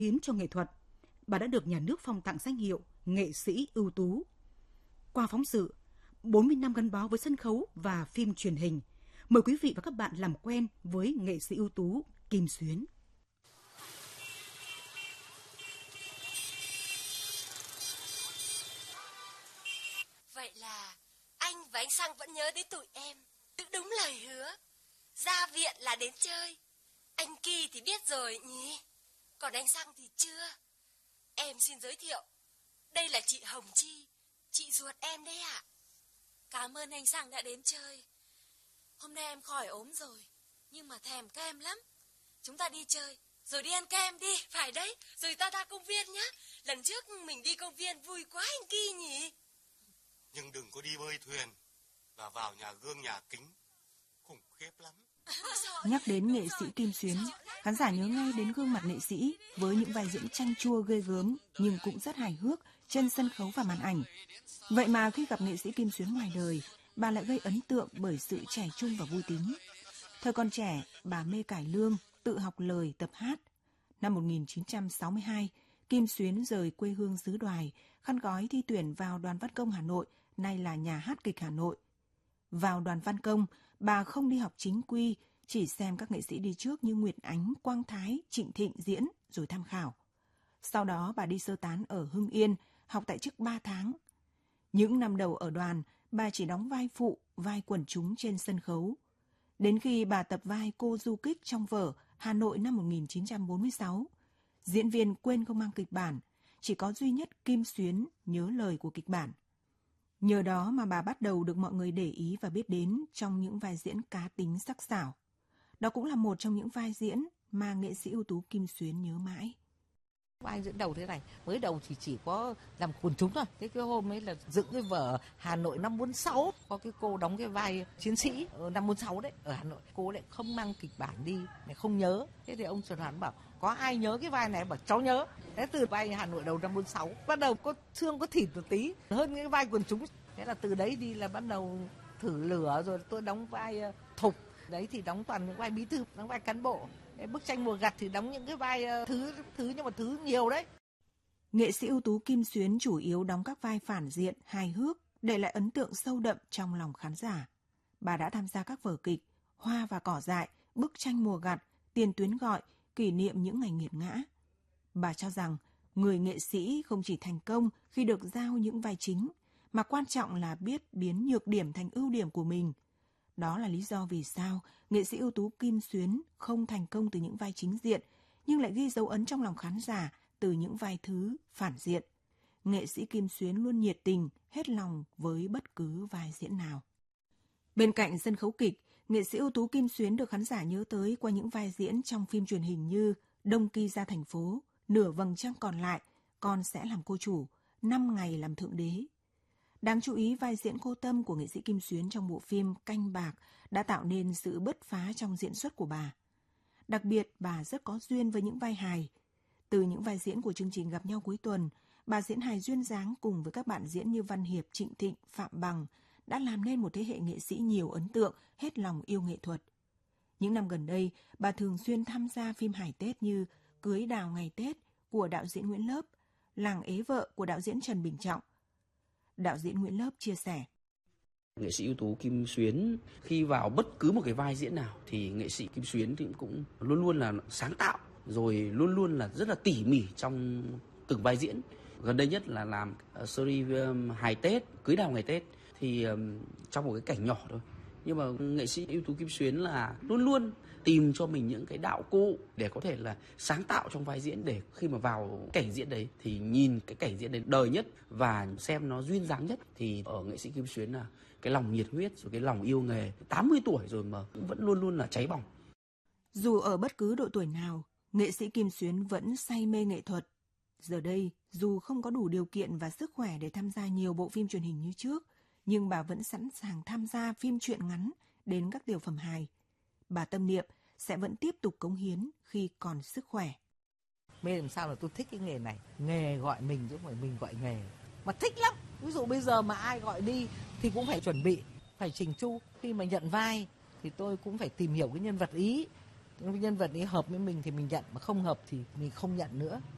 hiến cho nghệ thuật, bà đã được nhà nước phong tặng danh hiệu nghệ sĩ ưu tú. Qua phóng sự 40 năm gắn bó với sân khấu và phim truyền hình, mời quý vị và các bạn làm quen với nghệ sĩ ưu tú Kim Xuyến. Vậy là anh và anh Sang vẫn nhớ đến tụi em, tự đúng lời hứa. Ra viện là đến chơi. Anh Kỳ thì biết rồi nhỉ, còn anh Sang thì chưa. Em xin giới thiệu, đây là chị Hồng Chi, chị ruột em đấy ạ. Cảm ơn anh Sang đã đến chơi. Hôm nay em khỏi ốm rồi, nhưng mà thèm kem lắm. Chúng ta đi chơi, rồi đi ăn kem đi. Phải đấy, rồi ta ra công viên nhá. Lần trước mình đi công viên vui quá anh Kỳ nhỉ. Nhưng đừng có đi bơi thuyền và vào nhà gương nhà kính, khủng khiếp lắm. Nhắc đến nghệ sĩ Kim Xuyến, khán giả nhớ ngay đến gương mặt nghệ sĩ với những vai diễn chanh chua ghê gớm nhưng cũng rất hài hước trên sân khấu và màn ảnh. Vậy mà khi gặp nghệ sĩ Kim Xuyến ngoài đời, bà lại gây ấn tượng bởi sự trẻ trung và vui tính. Thời còn trẻ, bà mê cải lương, tự học lời, tập hát. Năm 1962, Kim Xuyến rời quê hương xứ Đoài, khăn gói thi tuyển vào Đoàn Văn Công Hà Nội, nay là Nhà hát kịch Hà Nội. Vào Đoàn Văn Công, bà không đi học chính quy, chỉ xem các nghệ sĩ đi trước như Nguyệt Ánh, Quang Thái, Trịnh Thịnh diễn rồi tham khảo. Sau đó bà đi sơ tán ở Hưng Yên, học tại chức 3 tháng. Những năm đầu ở đoàn, bà chỉ đóng vai phụ, vai quần chúng trên sân khấu. Đến khi bà tập vai cô du kích trong vở Hà Nội năm 1946, diễn viên quên không mang kịch bản, chỉ có duy nhất Kim Xuyến nhớ lời của kịch bản. Nhờ đó mà bà bắt đầu được mọi người để ý và biết đến trong những vai diễn cá tính sắc sảo. Đó cũng là một trong những vai diễn mà nghệ sĩ ưu tú Kim Xuyến nhớ mãi. Vai diễn đầu thế này, mới đầu thì chỉ có làm quần chúng thôi. Cái hôm ấy là dựng cái vở Hà Nội năm 46, có cái cô đóng cái vai chiến sĩ ở năm 46 đấy, ở Hà Nội. Cô lại không mang kịch bản đi, lại không nhớ. Thế thì ông Trần Hoàn bảo, có ai nhớ cái vai này? Bảo cháu nhớ. Thế từ vai Hà Nội đầu năm 46, bắt đầu có xương có thịt một tí, hơn cái vai quần chúng. Thế là từ đấy đi là bắt đầu thử lửa, rồi tôi đóng vai Thục. Đấy thì đóng toàn những vai bí thư, đóng vai cán bộ. Bức tranh mùa gặt thì đóng những cái vai thứ nhưng mà thứ nhiều đấy. Nghệ sĩ ưu tú Kim Xuyến chủ yếu đóng các vai phản diện, hài hước, để lại ấn tượng sâu đậm trong lòng khán giả. Bà đã tham gia các vở kịch Hoa và cỏ dại, Bức tranh mùa gặt, Tiền tuyến gọi, Kỷ niệm những ngày nghiệt ngã. Bà cho rằng người nghệ sĩ không chỉ thành công khi được giao những vai chính, mà quan trọng là biết biến nhược điểm thành ưu điểm của mình. Đó là lý do vì sao nghệ sĩ ưu tú Kim Xuyến không thành công từ những vai chính diện, nhưng lại ghi dấu ấn trong lòng khán giả từ những vai thứ phản diện. Nghệ sĩ Kim Xuyến luôn nhiệt tình, hết lòng với bất cứ vai diễn nào. Bên cạnh sân khấu kịch, nghệ sĩ ưu tú Kim Xuyến được khán giả nhớ tới qua những vai diễn trong phim truyền hình như Đông Kỳ ra thành phố, Nửa vầng trăng còn lại, Con sẽ làm cô chủ, 5 ngày làm thượng đế. Đáng chú ý, vai diễn cô Tâm của nghệ sĩ Kim Xuyến trong bộ phim Canh bạc đã tạo nên sự bứt phá trong diễn xuất của bà. Đặc biệt, bà rất có duyên với những vai hài. Từ những vai diễn của chương trình Gặp nhau cuối tuần, bà diễn hài duyên dáng cùng với các bạn diễn như Văn Hiệp, Trịnh Thịnh, Phạm Bằng đã làm nên một thế hệ nghệ sĩ nhiều ấn tượng, hết lòng yêu nghệ thuật. Những năm gần đây, bà thường xuyên tham gia phim hài Tết như Cưới đào ngày Tết của đạo diễn Nguyễn Lớp, Làng ế vợ của đạo diễn Trần Bình Trọng. Đạo diễn Nguyễn Lớp chia sẻ. Nghệ sĩ ưu tú Kim Xuyến khi vào bất cứ một cái vai diễn nào thì nghệ sĩ Kim Xuyến thì cũng luôn luôn là sáng tạo, rồi luôn luôn là rất là tỉ mỉ trong từng vai diễn. Gần đây nhất là làm series hài Tết, Cưới đào ngày Tết thì trong một cái cảnh nhỏ thôi. Nhưng mà nghệ sĩ ưu tú Kim Xuyến là luôn luôn tìm cho mình những cái đạo cụ để có thể là sáng tạo trong vai diễn, để khi mà vào cảnh diễn đấy thì nhìn cái cảnh diễn đấy đời nhất và xem nó duyên dáng nhất. Thì ở nghệ sĩ Kim Xuyến là cái lòng nhiệt huyết, rồi cái lòng yêu nghề, 80 tuổi rồi mà vẫn luôn luôn là cháy bỏng. Dù ở bất cứ độ tuổi nào, nghệ sĩ Kim Xuyến vẫn say mê nghệ thuật. Giờ đây, dù không có đủ điều kiện và sức khỏe để tham gia nhiều bộ phim truyền hình như trước, nhưng bà vẫn sẵn sàng tham gia phim truyện ngắn đến các tiểu phẩm hài. Bà tâm niệm sẽ vẫn tiếp tục cống hiến khi còn sức khỏe. Mê làm sao là tôi thích cái nghề này. Nghề gọi mình chứ không phải mình gọi nghề. Mà thích lắm. Ví dụ bây giờ mà ai gọi đi thì cũng phải chuẩn bị, phải chỉnh chu. Khi mà nhận vai thì tôi cũng phải tìm hiểu cái nhân vật ý. Cái nhân vật ý hợp với mình thì mình nhận, mà không hợp thì mình không nhận nữa.